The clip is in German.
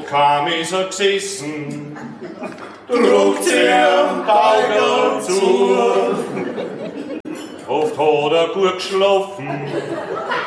kaum ist er gesessen, druckt sie am Auge zu. Oft hat er gut geschlafen,